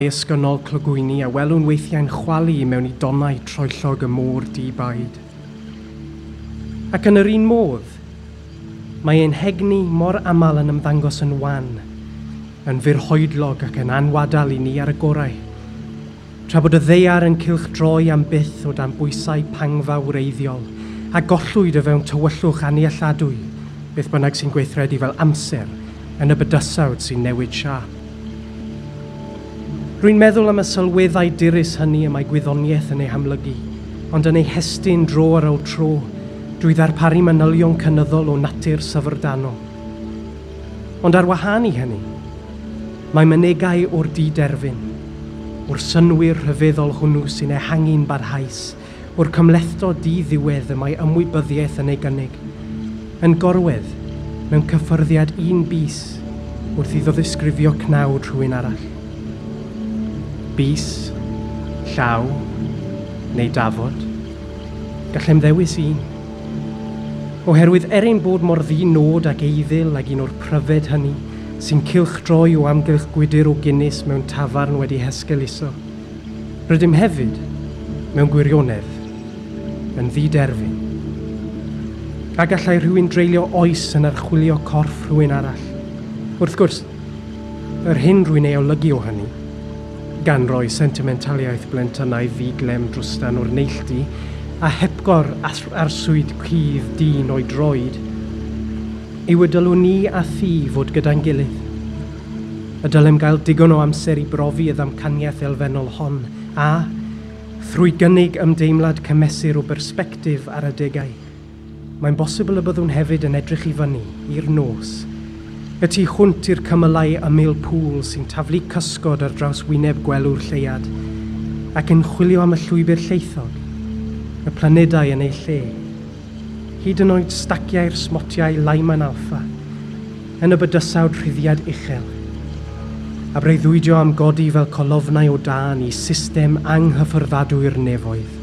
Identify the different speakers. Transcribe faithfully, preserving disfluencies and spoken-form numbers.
Speaker 1: Ysgynol clogwyni a welwn weithiau'n chwalu mewn i donau troellog y môr di-baid. Ac yn yr un modd, mae ein hegni mor aml yn ymddangos yn wan, yn furhoedlog ac yn anwadal i ni ar y gorau, tra bod y ddeiar yn cylchdroi am byth o dan bwysau pangfa wreiddiol a gollwyd o fewn tywyllwch anialladwy, beth bynnag sy'n gweithredu fel amser yn y bydysawd sy'n newid siap. Rwy'n meddwl am y sylweddau dirus hynny y mae gwyddoniaeth yn ei hamlygu, ond yn ei hestyn dro ar ôl tro, drwy ddarparu manylion cynyddol o natur syfrdanol. Ond ar wahân i hynny, mae mynegau o'r di-derfyn, o'r synwyr rhyfeddol hwnnw sy'n ehangu'n barhaus, o'r cymletho di-ddiwedd y mae ymwybyddiaeth yn ei gynnig, yn gorwedd mewn cyffyrddiad un bus wrth iddo ddisgrifio cnawd rhywun arall. Bus, llaw, neu dafod, gallem ddewis un. Oherwydd er ein bod mor ddi-nod ac eiddil ag un o'r pryfed hynny sy'n cylchdroi o amgylch gwydr o Guinness mewn tafarn wedi hesgeluso, rydym hefyd, mewn gwirionedd, yn ddi-derfyn. A gallai rhywun dreulio oes yn archwilio corff rhywun arall. Wrth gwrs, yr hyn rwy'n ei olygu o hynny, gan roi sentimentaliaeth blentynau ddiglem drwstan o'r neilltu a hepgor arswyd cudd dyn o'i droed, yw y dylwn ni a thi fod gyda'n gilydd. Y dylem gael digon o amser i brofi y ddamcaniaeth elfennol hon a, thrwy gynnig ymdeimlad cymesur o bersbectif ar y degau, mae'n bosibl y byddwn hefyd yn edrych i fyny i'r nos, y tu hwnt i'r cymylau ymyl pŵl sy'n taflu cysgod ar draws wyneb gwelw'r lleiad, ac yn chwilio am y llwybr lleithog, y planedau yn ei lle, hyd yn oed staciau'r smotiau Lyman Alpha, yn y bydysawd rhyddiad uchel, a breuddwydio am godi fel colofnau o dan i system anghyffyrddadwy'r nefoedd.